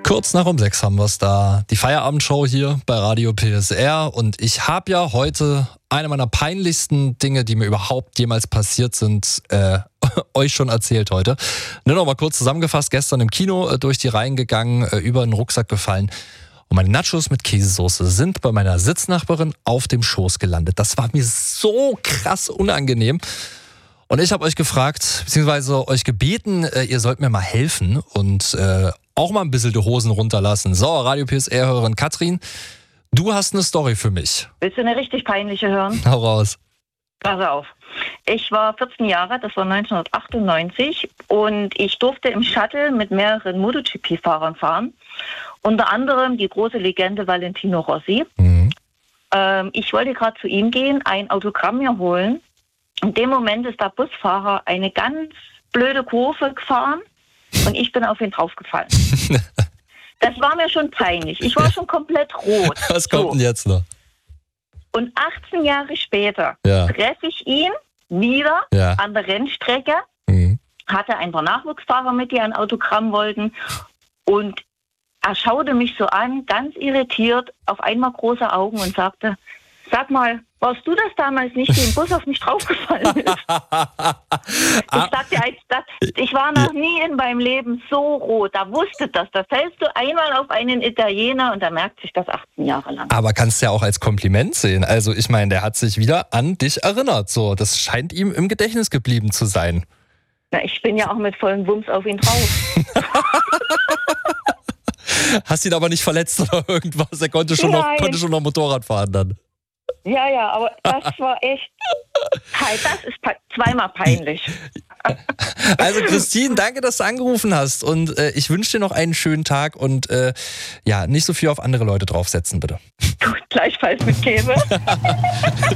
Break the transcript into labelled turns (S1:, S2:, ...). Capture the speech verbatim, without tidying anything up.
S1: Kurz nach um sechs haben wir es da. Die Feierabendshow hier bei Radio P S R. Und ich habe ja heute eine meiner peinlichsten Dinge, die mir überhaupt jemals passiert sind, äh, euch schon erzählt heute. Nur noch mal kurz zusammengefasst. Gestern im Kino äh, durch die Reihen gegangen, äh, über den Rucksack gefallen. Und meine Nachos mit Käsesoße sind bei meiner Sitznachbarin auf dem Schoß gelandet. Das war mir so krass unangenehm. Und ich habe euch gefragt, beziehungsweise euch gebeten, äh, ihr sollt mir mal helfen und äh, auch mal ein bisschen die Hosen runterlassen. So, Radio P S R-Hörerin Katrin, du hast eine Story für mich.
S2: Willst du eine richtig peinliche hören?
S1: Hau raus.
S2: Pass auf. Ich war vierzehn Jahre, das war neunzehnhundertachtundneunzig, und ich durfte im Shuttle mit mehreren MotoGP-Fahrern fahren. Unter anderem die große Legende Valentino Rossi. Mhm. Ähm, ich wollte gerade zu ihm gehen, ein Autogramm mir holen. In dem Moment ist der Busfahrer eine ganz blöde Kurve gefahren und ich bin auf ihn draufgefallen. Das war mir schon peinlich. Ich war schon komplett rot.
S1: Was kommt so. denn jetzt noch?
S2: Und achtzehn Jahre später
S1: ja.
S2: treffe ich ihn wieder
S1: ja.
S2: an der Rennstrecke.
S1: Mhm.
S2: Hatte ein paar Nachwuchsfahrer mit, die ein Autogramm wollten. Und er schaute mich so an, ganz irritiert, auf einmal große Augen und sagte, sag mal, warst du das damals nicht, die im Bus auf mich draufgefallen ist? Ich sagte, ich war noch nie in meinem Leben so rot. Da wusste das. Da fällst du einmal auf einen Italiener und da merkt sich das achtzehn Jahre lang.
S1: Aber kannst du ja auch als Kompliment sehen. Also ich meine, der hat sich wieder an dich erinnert. So, das scheint ihm im Gedächtnis geblieben zu sein.
S2: Na, ich bin ja auch mit vollem Wumms auf ihn drauf.
S1: Hast ihn aber nicht verletzt oder irgendwas? Er konnte schon, noch, konnte schon noch Motorrad fahren dann.
S2: Ja, ja, aber das war echt, das ist zweimal peinlich.
S1: Also Christine, danke, dass du angerufen hast und äh, ich wünsche dir noch einen schönen Tag und äh, ja, nicht so viel auf andere Leute draufsetzen, bitte.
S2: Gut, gleichfalls mit Käse.